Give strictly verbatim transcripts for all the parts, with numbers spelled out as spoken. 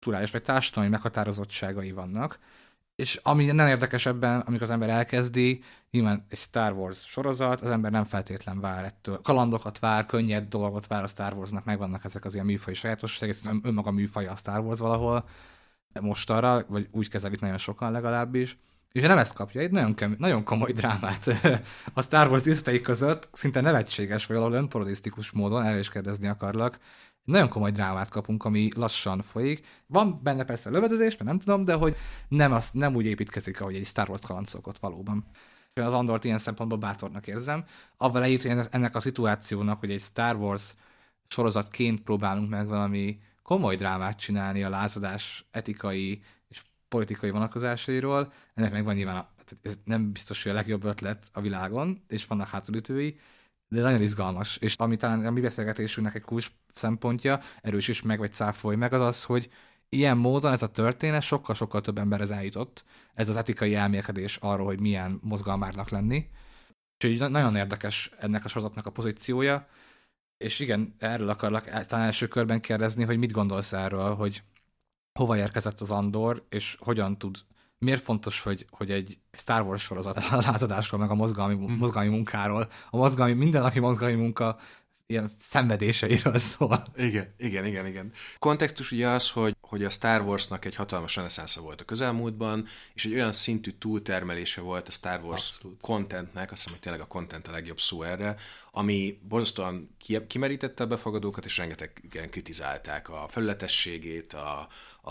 kulturális vagy társadalmi meghatározottságai vannak, és ami nem érdekes ebben, amikor az ember elkezdi, nyilván egy Star Wars sorozat, az ember nem feltétlen vár ettől. Kalandokat vár, könnyed dolgot vár a Star Warsnak, megvannak ezek az ilyen műfai sajátosságok, ez önmaga műfaja a Star Wars valahol, most arra, vagy úgy kezelik nagyon sokan legalábbis. És nem ezt kapja, egy nagyon, kemény, nagyon komoly drámát a Star Wars díszletei között, szinte nevetséges, vagy valahol önparodisztikus módon, erre is kérdezni akarlak, nagyon komoly drámát kapunk, ami lassan folyik. Van benne persze lövedezés, mert nem tudom, de hogy nem, az, nem úgy építkezik, ahogy egy Star Wars kaland szokott valóban. Az Andort ilyen szempontból bátornak érzem. Avval együtt, hogy ennek a szituációnak, hogy egy Star Wars sorozatként próbálunk meg valami komoly drámát csinálni a lázadás etikai és politikai vonatkozásairól, ennek meg van nyilván, ez nem biztos, hogy a legjobb ötlet a világon, és vannak hátulütői, de nagyon izgalmas. És ami talán a mi beszélgetésünknek egy kulcs szempontja, erősíts meg, vagy cáfolj meg, az az, hogy ilyen módon ez a történet sokkal-sokkal több emberhez eljutott. Ez az etikai elmélkedés arról, hogy milyen mozgalmárnak lenni. Úgyhogy nagyon érdekes ennek a sorozatnak a pozíciója. És igen, erről akarlak talán első körben kérdezni, hogy mit gondolsz erről, hogy hova érkezett az Andor, és hogyan tud, miért fontos, hogy, hogy egy Star Wars sorozat a lázadásról, meg a mozgalmi, hmm. mozgalmi munkáról, a mozgalmi, mindennapi mozgalmi munka ilyen szenvedéseiről szól. Igen, igen, igen, igen. Kontextus ugye az, hogy, hogy a Star Warsnak egy hatalmas reneszánsza volt a közelmúltban, és egy olyan szintű túltermelése volt a Star Wars Abszolút. Contentnek, azt hiszem, hogy tényleg a content a legjobb szó erre, ami borzasztóan kimerítette a befogadókat, és rengetegen kritizálták a felületességét, a, a,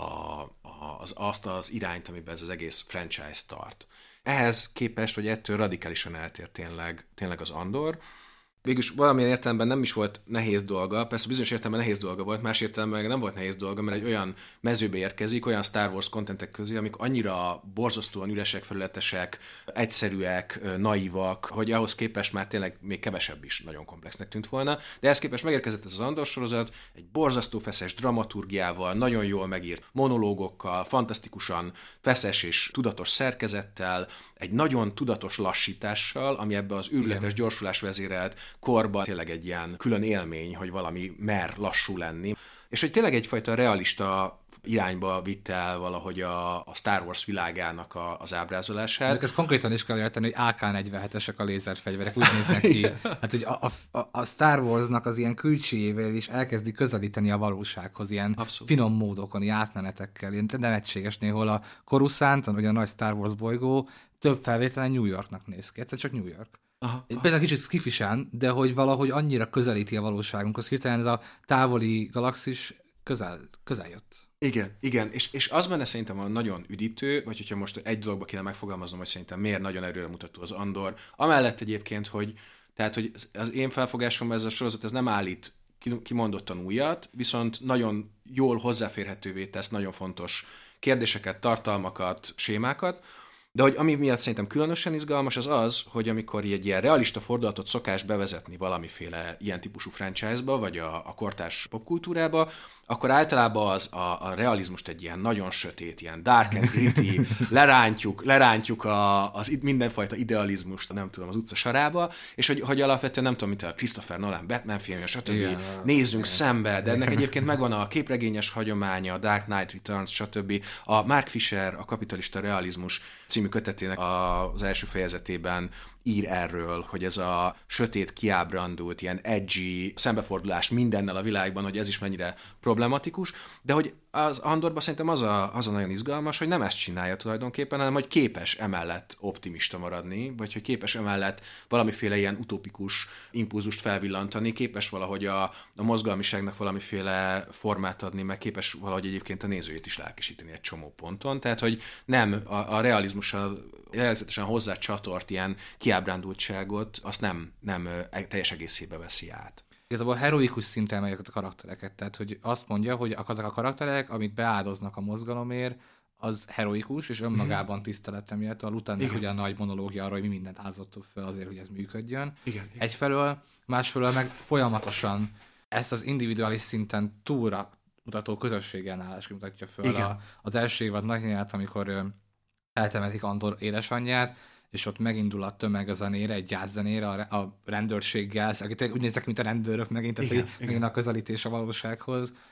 a, az, azt az irányt, amiben ez az egész franchise tart. Ehhez képest, hogy ettől radikálisan eltér tényleg, tényleg az Andor. Végülis valamilyen értelemben nem is volt nehéz dolga, persze bizonyos értelemben nehéz dolga volt, más értelemben nem volt nehéz dolga, mert egy olyan mezőbe érkezik, olyan Star Wars contentek közé, amik annyira borzasztóan üresek, felületesek, egyszerűek, naívak, hogy ahhoz képest már tényleg még kevesebb is nagyon komplexnek tűnt volna. De ehhez képest megérkezett ez az Andor sorozat, egy borzasztó feszes dramaturgiával, nagyon jól megírt monológokkal, fantasztikusan feszes és tudatos szerkezettel, egy nagyon tudatos lassítással, ami ebbe az őrületes gyorsulás vezérelt korban tényleg egy ilyen külön élmény, hogy valami mer lassú lenni. És hogy tényleg egyfajta realista irányba vitte el valahogy a, a Star Wars világának a, az ábrázolását. De ezt konkrétan is kell érteni, hogy á ká negyvenhetesek a lézerfegyverek, úgy néznek ki. Hát, hogy a, a, a Star Warsnak az ilyen külsejével is elkezdi közelíteni a valósághoz, ilyen Abszolút. Finom módokon, ilyen átmenetekkel, ilyen nevetséges néhol a Coruscant, vagy a nagy Star Wars bolygó, több felvételen New Yorknak néz ki. Egyszer csak New York. Aha, aha. Például kicsit skifisen, de hogy valahogy annyira közelíti a valóságunkhoz. Hirtelen ez a távoli galaxis közel, közel jött. Igen, igen, és, és az benne szerintem a nagyon üdítő, vagy hogyha most egy dologba kéne megfogalmaznom, hogy szerintem miért nagyon erőremutató az Andor. Amellett egyébként, hogy, tehát, hogy az én felfogásomban ez a sorozat ez nem állít kimondottan újat, viszont nagyon jól hozzáférhetővé tesz nagyon fontos kérdéseket, tartalmakat, sémákat. De hogy ami miatt szerintem különösen izgalmas az az, hogy amikor egy ilyen realista fordulatot szokás bevezetni valamiféle ilyen típusú franchise-ba, vagy a, a kortárs popkultúrába, akkor általában az a, a realizmust egy ilyen nagyon sötét, ilyen dark and gritty, lerántjuk, lerántjuk a, az mindenfajta idealizmust, nem tudom, az utca sarába, és hogy, hogy alapvetően nem tudom, mint a Christopher Nolan Batman filmje, stb. Igen, nézzünk igen. szembe, de ennek egyébként megvan a képregényes hagyománya, a Dark Knight Returns, stb. A Mark Fisher, a Kapitalista realizmus című kötetének az első fejezetében ír erről, hogy ez a sötét, kiábrándult, ilyen edgy szembefordulás mindennel a világban, hogy ez is mennyire problematikus, de hogy az Andorban szerintem az a, az a nagyon izgalmas, hogy nem ezt csinálja tulajdonképpen, hanem hogy képes emellett optimista maradni, vagy hogy képes emellett valamiféle ilyen utopikus impulzust felvillantani, képes valahogy a, a mozgalmiságnak valamiféle formát adni, meg képes valahogy egyébként a nézőjét is lelkesíteni egy csomó ponton. Tehát, hogy nem a, a realizmussal jellegzetesen hozzá csatort ilyen kiábrándultságot, azt nem, nem teljes egészébe veszi át. Igazából heroikus szinten emeljük a karaktereket, tehát hogy azt mondja, hogy azok a karakterek, amit beáldoznak a mozgalomért, az heroikus, és önmagában tiszteletre méltó. A Lutannek ugye a nagy monológia arra, hogy mi mindent áldoztunk fel azért, hogy ez működjön. Igen, igen. Egyfelől, másfelől meg folyamatosan ezt az individuális szinten túlra mutató közösségen állás mutatja föl. A, az első évad nagyját, amikor ö, eltemetik Andor édesanyját, és ott megindul a tömeg a zenére, egy gyászzenére a, a rendőrséggel, akik úgy néznek, mint a rendőrök megint, tehát igen, megint a közelítés a valósághoz.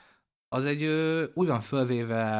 az egy ö, úgy van fölvéve